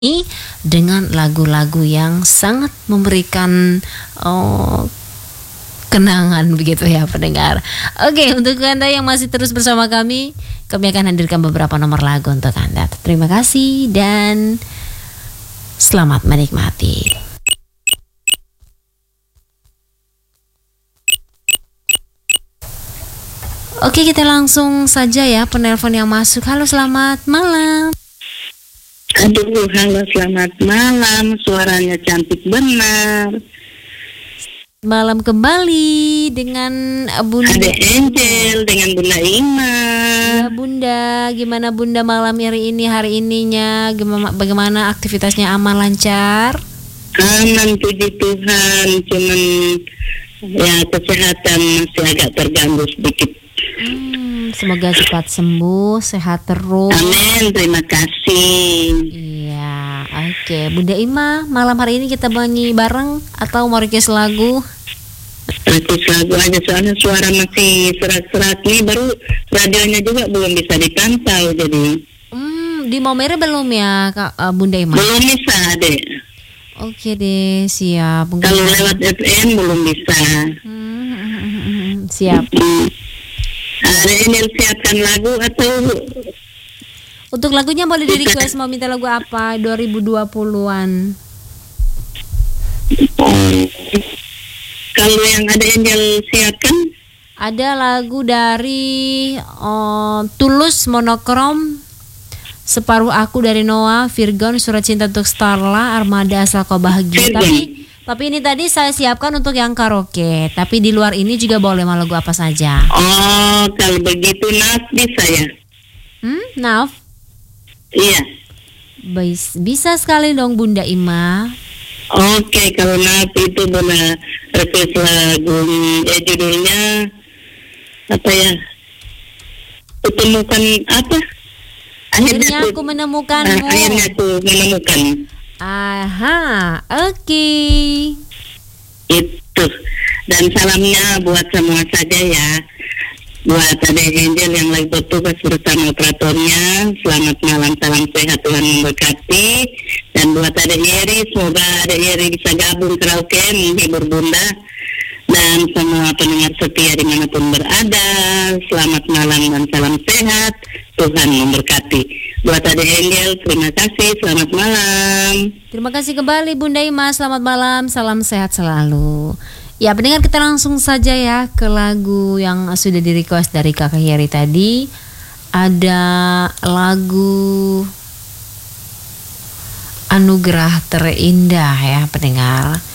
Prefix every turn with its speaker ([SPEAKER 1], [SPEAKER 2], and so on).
[SPEAKER 1] dengan lagu-lagu yang sangat memberikan kenangan begitu ya pendengar. Oke, untuk Anda yang masih terus bersama kami akan hadirkan beberapa nomor lagu untuk Anda. Terima kasih dan selamat menikmati. Oke, kita langsung saja ya penelpon yang masuk. Halo, selamat malam.
[SPEAKER 2] Aduh, halo, selamat malam. Suaranya cantik benar.
[SPEAKER 1] Malam kembali dengan Bunda
[SPEAKER 2] Ada Angel dengan Bunda Ima.
[SPEAKER 1] Ya Bunda, gimana Bunda malam hari ininya? Bagaimana aktivitasnya, aman lancar?
[SPEAKER 2] Aman, puji Tuhan. Cuman ya kesehatan masih agak terganggu sedikit.
[SPEAKER 1] Semoga cepat sembuh, sehat terus.
[SPEAKER 2] Amin, terima kasih.
[SPEAKER 1] Iya, oke. Bunda Ima, malam hari ini kita nyanyi bareng atau mau request lagu?
[SPEAKER 2] Request lagu aja, soalnya suara masih serak-serak nih. Baru radionya juga belum bisa dipantau jadi.
[SPEAKER 1] Di Maumere belum ya Kak, Bunda Ima?
[SPEAKER 2] Belum bisa deh.
[SPEAKER 1] Oke deh, siap.
[SPEAKER 2] Kalau lewat FM belum bisa.
[SPEAKER 1] Siap.
[SPEAKER 2] Ada yang siapkan lagu atau?
[SPEAKER 1] Untuk lagunya boleh di request, mau minta lagu apa? 2020-an.
[SPEAKER 2] Kalau yang ada Angel siapkan?
[SPEAKER 1] Ada lagu dari Tulus, Monokrom, Separuh Aku dari Noah, Virgon, Surat Cinta untuk Starla, Armada Asal Kau Bahagia. Tapi ini tadi saya siapkan untuk yang karaoke. Tapi di luar ini juga boleh mau lagu apa saja.
[SPEAKER 2] Oh, kalau begitu Naf bisa ya?
[SPEAKER 1] Naf?
[SPEAKER 2] Iya.
[SPEAKER 1] Bisa sekali dong Bunda Ima.
[SPEAKER 2] Oke, kalau Naf itu boleh request lagu judulnya apa ya? Kutemukan apa?
[SPEAKER 1] Akhirnya aku menemukanmu.
[SPEAKER 2] Akhirnya aku menemukan.
[SPEAKER 1] Aha, oke.
[SPEAKER 2] Itu. Dan salamnya buat semua saja ya. Buat Ade Angel yang lagi bertugas bersama operatornya, selamat malam, salam sehat, Tuhan memberkati. Dan buat Ade Yeri, semoga Ade Yeri bisa gabung karaoke menghibur Bunda. Dan semua pendengar setia dimanapun berada, selamat malam dan salam sehat, Tuhan memberkati. Buat Ade Angel, terima kasih, selamat malam.
[SPEAKER 1] Terima kasih kembali Bunda Ima, selamat malam, salam sehat selalu. Ya pendengar, kita langsung saja ya ke lagu yang sudah di request dari Kakak Heri tadi. Ada lagu Anugerah Terindah ya pendengar.